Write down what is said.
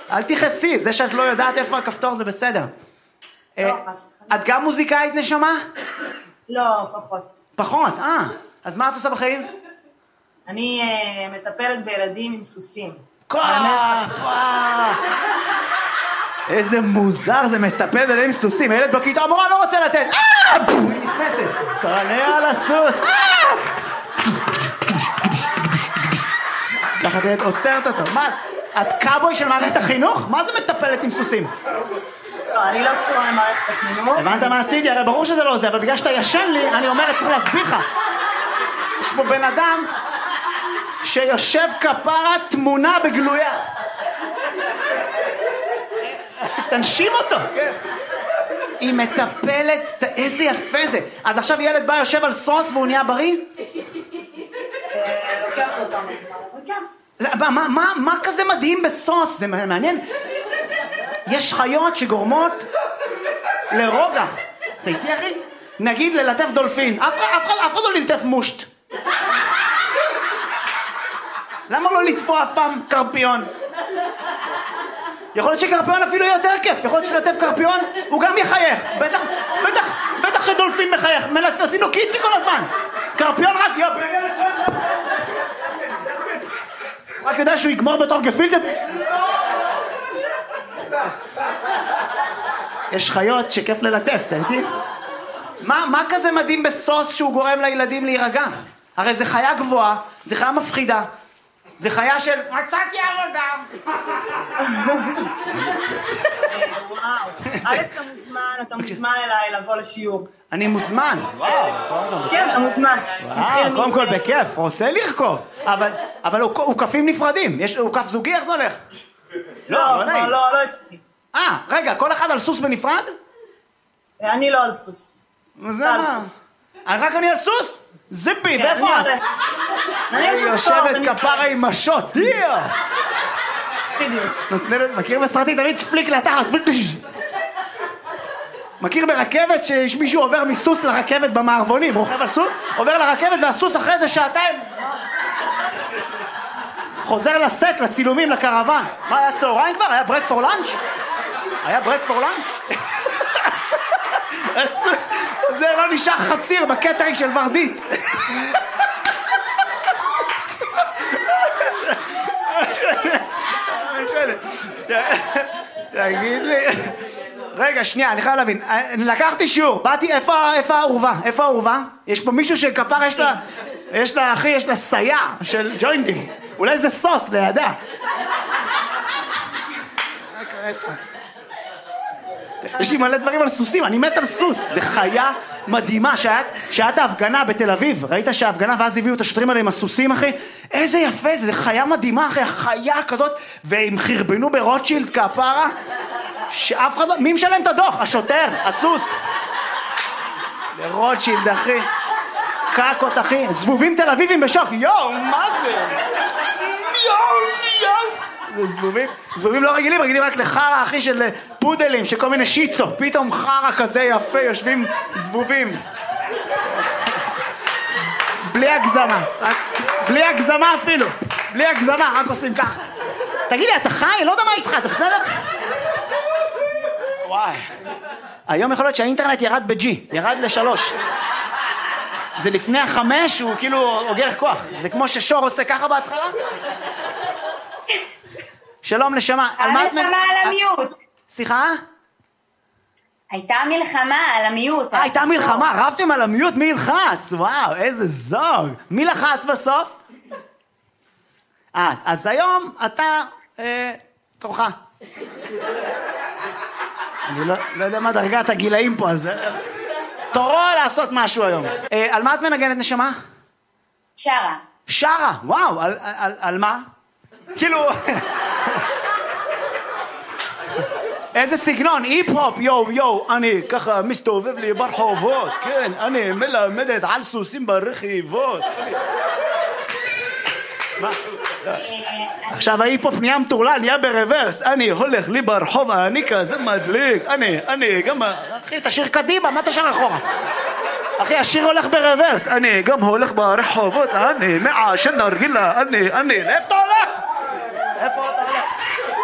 אל תכעסי, זה שאת לא יודעת איפה הכפתור זה בסדר. את גם מוזיקאית נשמה? לא, פחות. פחות, אז מה את עושה בחיים? אני מטפלת בילדים עם סוסים. איזה מוזר זה מטפל בילדים עם סוסים. הילד בכיתה, המורה לא רוצה לצאת. היא נכנסת. קנה על הסוס. ככה את עוצרת אותו. מה? את קאבוי של מערכת החינוך? מה זה מטפלת עם סוסים? לא, אני לא קשורה למערכת החינוך. הבנת מה עשיתי? הרי ברור שזה לא זה, אבל בגלל שאתה ישן לי, אני אומרת, צריך להסביר לך. יש פה בן אדם שיושב כפרה תמונה בגלויה. תנשים אותו. היא מטפלת, איזה יפה זה. אז עכשיו ילד בא יושב על סוס והוא נהיה בריא? לוקח אותם. מה כזה מדהים בסוס? זה מעניין. יש חיות שגורמות לרוגע. אתה איתי אחי? נגיד ללטף דולפין. אף אחד לא ללטף מושט. למה לא לטפוע אף פעם קרפיון? יכול להיות שקרפיון אפילו יותר כיף. יכול להיות שלטף קרפיון הוא גם יחייך. בטח שדולפין מחייך. עושים לו קיצי כל הזמן. קרפיון רק יודע שהוא יגמור בתור גפילטה. יש חיות שכיף ללטף, אתה איתי? מה כזה מדהים בסוס שהוא גורם לילדים להירגע? הרי זה חיה גבוהה, זה חיה מפחידה, זה חיה של מצאתי עבודה. אתה מוזמן אליי לבוא לשיעור. אני מוזמן. כן, אתה מוזמן. קודם כל בכיף, רוצה לרכוב. אבל הוא קפים נפרדים. הוא קף זוגי, איך זה הולך? לא הצליחי. רגע, כל אחד על סוס בנפרד? אני לא על סוס. אז למה? רק אני על סוס? זיפי, ואיפה את? אני יושבת כפרה עם משות. מכיר בסרטי תמיד פליק לתחת. מכיר ברכבת שיש מישהו עובר מסוס לרכבת במערבונים, רוכב על סוס, עובר לרכבת והסוס אחרי זה שעתיים חוזר לסט, לצילומים, לקרוון. מה היה צהריים כבר? היה ברק פור לנץ'? היה ברק פור לנץ'? הסוס, זה לא נשאר חציר בקטרינג של ורדית. תגיד לי, רגע, שנייה, אני חייב להבין. לקחתי שיעור, באתי, איפה האורווה? איפה האורווה? יש פה מישהו שכפר, יש לה, אחי, יש לה סייע של ג'וינטים. אולי זה סוס לידה. יש לי מלא דברים על סוסים, אני מת על סוס. זה חיה מדהימה. שאת ההפגנה בתל אביב, ראית שההפגנה ואז הביאו את השוטרים האלה עם הסוסים, אחי? איזה יפה זה, זה חיה מדהימה, אחי, חיה כזאת, והם חרבנו ברוטשילד כפרה, שאף אחד לא... מי משלם את הדוח? השוטר, הסוס. לרוטשילד, אחי. קקות, אחי. זבובים תל אביבים בשוק. יואו, מה זה? יואו. זה זבובים לא רגילים, רגילים רק לחרה, אחי, של פודלים, של כל מיני שיצו. פתאום חרה כזה יפה, יושבים זבובים. בלי הגזמה. בלי הגזמה אפילו. בלי הגזמה, רק עושים ככה. תגיד לי, אתה חי? לא יודע מה איתך, אתה בסדר? וואי. היום יכול להיות שהאינטרנט ירד ב-G, ירד ל-3. זה לפני 5, הוא כאילו אוגר כוח. זה כמו ששור עושה ככה בהתחלה. שלום נשמה. מלחמה על המיעוט. סליחה? הייתה מלחמה על המיעוט. הייתה מלחמה, רבתם על המיעוט, מי ילחץ? וואו, איזה זוג. מי לחץ בסוף? אז היום אתה תורך. אני לא יודע מה דרגת הגילאים פה, אז תורו לעשות משהו היום. על מה את מנגנת נשמה? שרה. שרה, וואו, על מה? כאילו... איזה סגנון, היפ-הופ, יו, אני ככה מסתובב לי ברחובות, כן, אני מלמדת על סוסים ברכיבות. מה? עכשיו ההיפ-הופ נהיה מטורלל, נהיה ברוורס, אני הולך לי ברחוב, אני כזה מדליק, אני גם... אחי, תשאיר קדימה, מה תשאיר אחורה? אחי, השיר הולך ברוורס, אני גם הולך ברחובות, אני מעשן נרגילה, אני, לאיפה אתה הולך? איפה אתה